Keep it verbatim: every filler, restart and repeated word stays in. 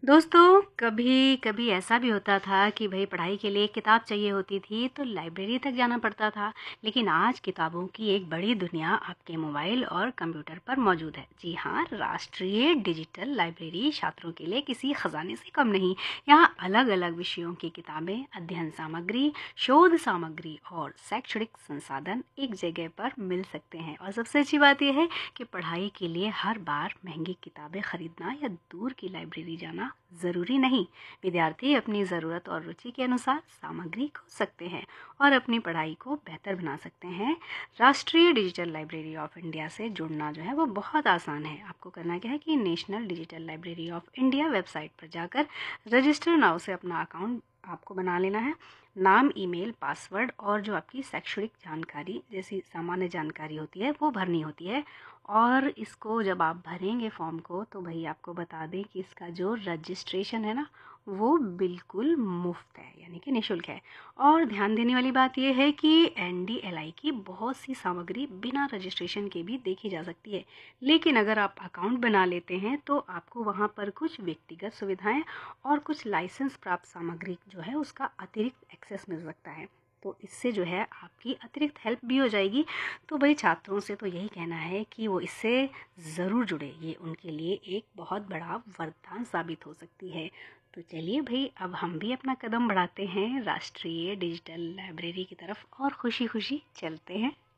दोस्तों, कभी कभी ऐसा भी होता था कि भाई पढ़ाई के लिए किताब चाहिए होती थी तो लाइब्रेरी तक जाना पड़ता था। लेकिन आज किताबों की एक बड़ी दुनिया आपके मोबाइल और कंप्यूटर पर मौजूद है। जी हाँ, राष्ट्रीय डिजिटल लाइब्रेरी छात्रों के लिए किसी खजाने से कम नहीं। यहाँ अलग अलग विषयों की किताबें, अध्ययन सामग्री, शोध सामग्री और शैक्षणिक संसाधन एक जगह पर मिल सकते हैं। और सबसे अच्छी बात यह है कि पढ़ाई के लिए हर बार महंगी किताबें खरीदना या दूर की लाइब्रेरी जाना ज़रूरी नहीं। विद्यार्थी अपनी ज़रूरत और रुचि के अनुसार सामग्री खोज सकते हैं और अपनी पढ़ाई को बेहतर बना सकते हैं। राष्ट्रीय डिजिटल लाइब्रेरी ऑफ इंडिया से जुड़ना जो है वो बहुत आसान है। आपको करना क्या है कि national digital library of India website पर जाकर रजिस्टर नाउ से अपना अकाउंट आपको बना लेना है। नाम, ईमेल, पासवर्ड और जो आपकी शैक्षणिक जानकारी जैसी सामान्य जानकारी होती है वो भरनी होती है। और इसको जब आप भरेंगे फॉर्म को तो भाई आपको बता दें कि इसका जो रजिस्ट्रेशन है ना वो बिल्कुल मुफ्त है, यानी कि निःशुल्क है। और ध्यान देने वाली बात यह है कि एन डी एल आई की बहुत सी सामग्री बिना रजिस्ट्रेशन के भी देखी जा सकती है। लेकिन अगर आप अकाउंट बना लेते हैं तो आपको वहाँ पर कुछ व्यक्तिगत सुविधाएं और कुछ लाइसेंस प्राप्त सामग्री जो है उसका अतिरिक्त एक्सेस मिल सकता है। तो इससे जो है आपकी अतिरिक्त हेल्प भी हो जाएगी। तो भाई छात्रों से तो यही कहना है कि वो इससे ज़रूर जुड़े, ये उनके लिए एक बहुत बड़ा वरदान साबित हो सकती है। तो चलिए भाई, अब हम भी अपना कदम बढ़ाते हैं राष्ट्रीय डिजिटल लाइब्रेरी की तरफ और खुशी खुशी चलते हैं।